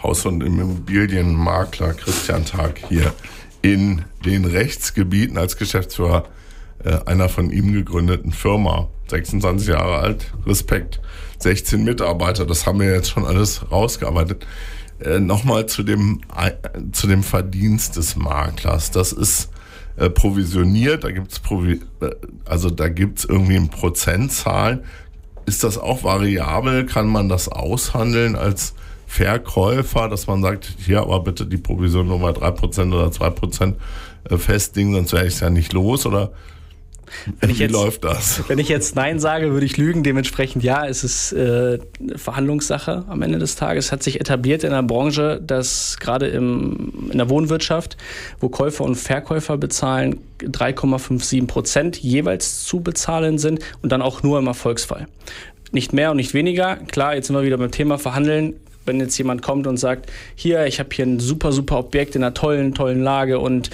Haus- und Immobilienmakler Christian Tag hier in den Rechtsgebieten als Geschäftsführer einer von ihm gegründeten Firma. 26 Jahre alt, Respekt, 16 Mitarbeiter, das haben wir jetzt schon alles rausgearbeitet. Nochmal zu dem Verdienst des Maklers. Das ist provisioniert, da gibt's irgendwie eine Prozentzahl. Ist das auch variabel? Kann man das aushandeln als Verkäufer, dass man sagt, hier aber bitte die Provision nur mal 3% oder 2% festlegen, sonst wäre ich es ja nicht los, oder wie läuft das? Wenn ich jetzt Nein sage, würde ich lügen. Dementsprechend ja, es ist Verhandlungssache am Ende des Tages. Es hat sich etabliert in der Branche, dass gerade in der Wohnwirtschaft, wo Käufer und Verkäufer bezahlen, 3,57% jeweils zu bezahlen sind und dann auch nur im Erfolgsfall. Nicht mehr und nicht weniger. Klar, jetzt sind wir wieder beim Thema Verhandeln. Wenn jetzt jemand kommt und sagt, hier, ich habe hier ein super Objekt in einer tollen Lage und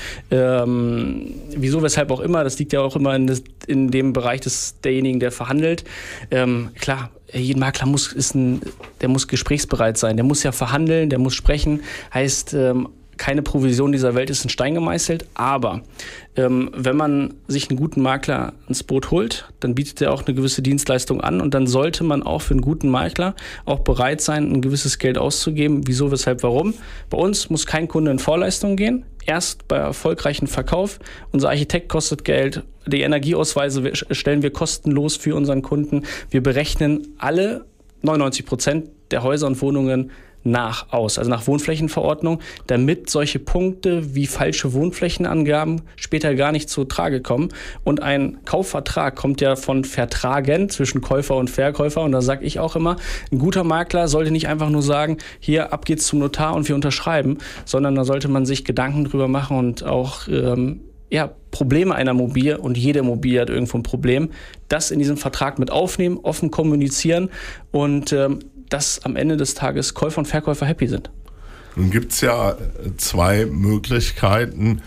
wieso, weshalb auch immer, das liegt ja auch immer in dem Bereich derjenigen, der verhandelt. Klar, jeden Makler muss gesprächsbereit sein, der muss ja verhandeln, der muss sprechen, heißt, keine Provision dieser Welt ist in Stein gemeißelt, aber wenn man sich einen guten Makler ins Boot holt, dann bietet er auch eine gewisse Dienstleistung an und dann sollte man auch für einen guten Makler auch bereit sein, ein gewisses Geld auszugeben. Wieso, weshalb, warum? Bei uns muss kein Kunde in Vorleistung gehen. Erst bei erfolgreichen Verkauf. Unser Architekt kostet Geld. Die Energieausweise stellen wir kostenlos für unseren Kunden. Wir berechnen alle 99% der Häuser und Wohnungen nach Wohnflächenverordnung, damit solche Punkte wie falsche Wohnflächenangaben später gar nicht zu Trage kommen. Und ein Kaufvertrag kommt ja von Vertragen zwischen Käufer und Verkäufer. Und da sage ich auch immer, ein guter Makler sollte nicht einfach nur sagen, hier, ab geht's zum Notar und wir unterschreiben, sondern da sollte man sich Gedanken drüber machen und auch Probleme einer Immobilie, und jede Immobilie hat irgendwo ein Problem, das in diesem Vertrag mit aufnehmen, offen kommunizieren und dass am Ende des Tages Käufer und Verkäufer happy sind. Nun gibt es ja zwei Möglichkeiten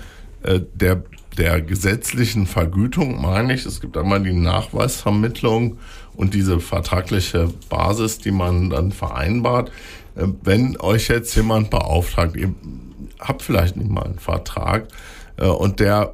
der gesetzlichen Vergütung, meine ich. Es gibt einmal die Nachweisvermittlung und diese vertragliche Basis, die man dann vereinbart. Wenn euch jetzt jemand beauftragt, ihr habt vielleicht nicht mal einen Vertrag und der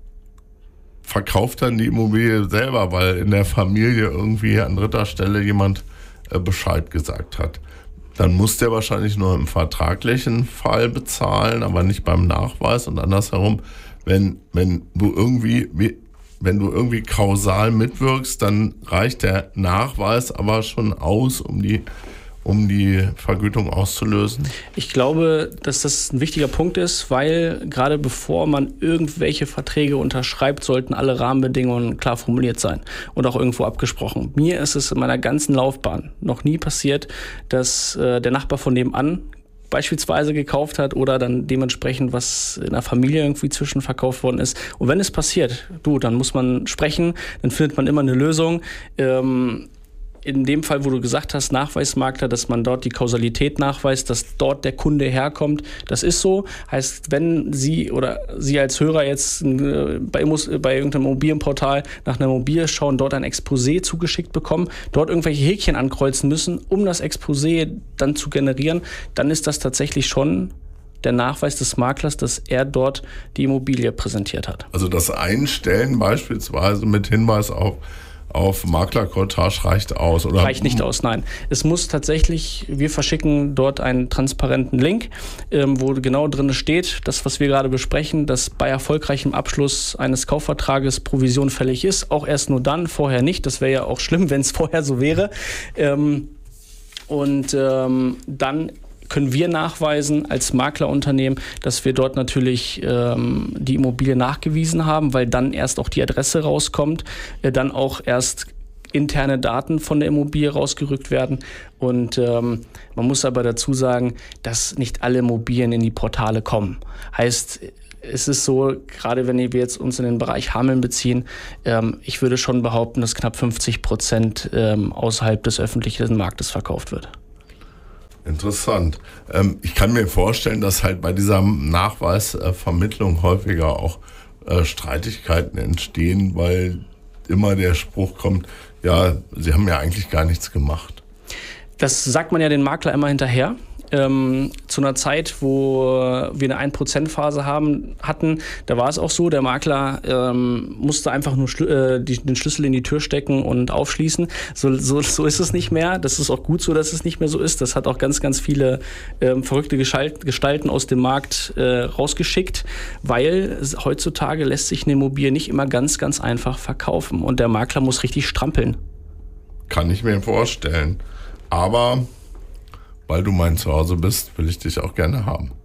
verkauft dann die Immobilie selber, weil in der Familie irgendwie an dritter Stelle jemand Bescheid gesagt hat. Dann muss der wahrscheinlich nur im vertraglichen Fall bezahlen, aber nicht beim Nachweis und andersherum. Wenn du irgendwie kausal mitwirkst, dann reicht der Nachweis aber schon aus, um die Vergütung auszulösen? Ich glaube, dass das ein wichtiger Punkt ist, weil gerade bevor man irgendwelche Verträge unterschreibt, sollten alle Rahmenbedingungen klar formuliert sein und auch irgendwo abgesprochen. Mir ist es in meiner ganzen Laufbahn noch nie passiert, dass der Nachbar von nebenan beispielsweise gekauft hat oder dann dementsprechend was in der Familie irgendwie zwischenverkauft worden ist. Und wenn es passiert, dann muss man sprechen, dann findet man immer eine Lösung. In dem Fall, wo du gesagt hast, Nachweismakler, dass man dort die Kausalität nachweist, dass dort der Kunde herkommt, das ist so. Heißt, wenn Sie oder Sie als Hörer jetzt bei irgendeinem Immobilienportal nach einer Immobilie schauen, dort ein Exposé zugeschickt bekommen, dort irgendwelche Häkchen ankreuzen müssen, um das Exposé dann zu generieren, dann ist das tatsächlich schon der Nachweis des Maklers, dass er dort die Immobilie präsentiert hat. Also das Einstellen beispielsweise mit Hinweis auf Maklercottage reicht aus, oder? Reicht nicht aus, nein. Es muss tatsächlich, wir verschicken dort einen transparenten Link, wo genau drin steht, das, was wir gerade besprechen, dass bei erfolgreichem Abschluss eines Kaufvertrages Provision fällig ist. Auch erst nur dann, vorher nicht. Das wäre ja auch schlimm, wenn es vorher so wäre. Dann können wir nachweisen als Maklerunternehmen, dass wir dort natürlich die Immobilie nachgewiesen haben, weil dann erst auch die Adresse rauskommt, dann auch erst interne Daten von der Immobilie rausgerückt werden. Und man muss aber dazu sagen, dass nicht alle Immobilien in die Portale kommen. Heißt, es ist so, gerade wenn wir jetzt uns in den Bereich Hameln beziehen, ich würde schon behaupten, dass knapp 50% außerhalb des öffentlichen Marktes verkauft wird. Interessant. Ich kann mir vorstellen, dass halt bei dieser Nachweisvermittlung häufiger auch Streitigkeiten entstehen, weil immer der Spruch kommt, ja, Sie haben ja eigentlich gar nichts gemacht. Das sagt man ja den Makler immer hinterher. zu einer Zeit, wo wir eine 1%-Phase hatten, da war es auch so, der Makler musste einfach nur den Schlüssel in die Tür stecken und aufschließen. So ist es nicht mehr. Das ist auch gut so, dass es nicht mehr so ist. Das hat auch ganz, ganz viele verrückte Gestalten aus dem Markt rausgeschickt, weil heutzutage lässt sich eine Immobilie nicht immer ganz, ganz einfach verkaufen und der Makler muss richtig strampeln. Kann ich mir vorstellen. Aber weil du mein Zuhause bist, will ich dich auch gerne haben.